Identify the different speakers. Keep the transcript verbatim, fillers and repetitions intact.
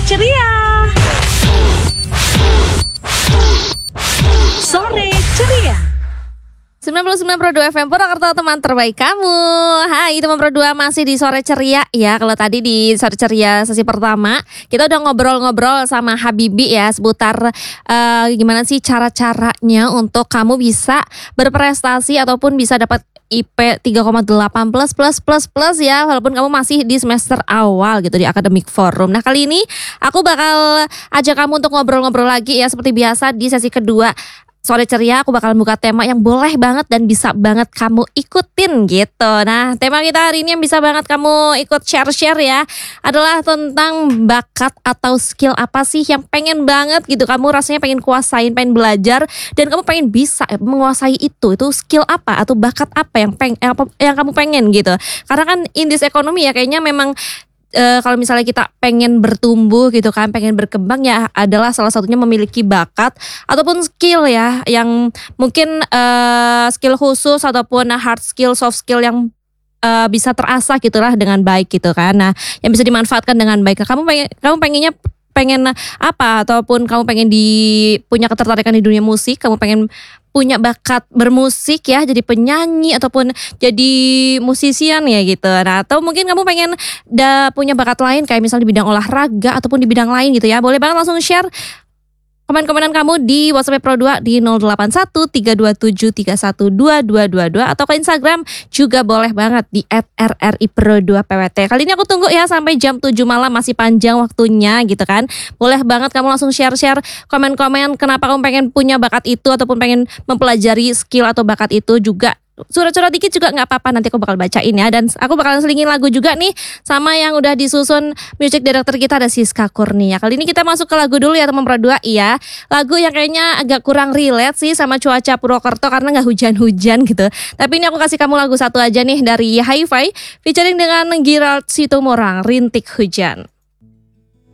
Speaker 1: ceria. Sore ceria.
Speaker 2: sembilan puluh sembilan koma dua F M Purwakarta, teman terbaik kamu. Hai teman Pro dua, masih di Sore Ceria ya. Kalau tadi di Sore Ceria sesi pertama kita udah ngobrol-ngobrol sama Habibi ya seputar uh, gimana sih cara-caranya untuk kamu bisa berprestasi ataupun bisa dapat I P tiga koma delapan plus plus plus plus ya, walaupun kamu masih di semester awal gitu di Academic Forum. Nah kali ini aku bakal ajak kamu untuk ngobrol-ngobrol lagi ya seperti biasa di sesi kedua Sore Ceria. Aku bakal buka tema yang boleh banget dan bisa banget kamu ikutin gitu. Nah tema kita hari ini yang bisa banget kamu ikut share-share ya adalah tentang bakat atau skill apa sih yang pengen banget gitu kamu rasanya pengen kuasain, pengen belajar dan kamu pengen bisa menguasai itu. Itu skill apa atau bakat apa yang peng, apa yang kamu pengen gitu. Karena kan in this economy ya kayaknya memang Uh, kalau misalnya kita pengen bertumbuh gitu kan, pengen berkembang ya adalah salah satunya memiliki bakat ataupun skill ya yang mungkin uh, skill khusus ataupun hard skill, soft skill yang uh, bisa terasah gitulah dengan baik gitu kan. Nah, yang bisa dimanfaatkan dengan baik. Kamu pengen, kamu pengennya pengen apa ataupun kamu pengen di punya ketertarikan di dunia musik, kamu pengen punya bakat bermusik ya, jadi penyanyi ataupun jadi musisian ya gitu. Nah, atau mungkin kamu pengen da, punya bakat lain kayak misalnya di bidang olahraga ataupun di bidang lain gitu ya. Boleh banget langsung share komen-komenan kamu di WhatsApp Pro dua di nol delapan satu tiga dua tujuh tiga satu dua dua dua dua atau ke Instagram juga boleh banget di et er er i pro dua p w t. Kali ini aku tunggu ya sampai jam tujuh malam, masih panjang waktunya gitu kan. Boleh banget kamu langsung share-share komen-komen kenapa kamu pengen punya bakat itu ataupun pengen mempelajari skill atau bakat itu juga. Surat-surat dikit juga gak apa-apa, nanti aku bakal bacain ya. Dan aku bakalan selingin lagu juga nih sama yang udah disusun music director kita ada Siska Kurnia. Kali ini kita masuk ke lagu dulu ya teman Pro dua ya. Lagu yang kayaknya agak kurang relate sih sama cuaca Purwokerto karena gak hujan-hujan gitu. Tapi ini aku kasih kamu lagu satu aja nih dari Hi-Fi featuring dengan Gerald Situmorang, Rintik Hujan.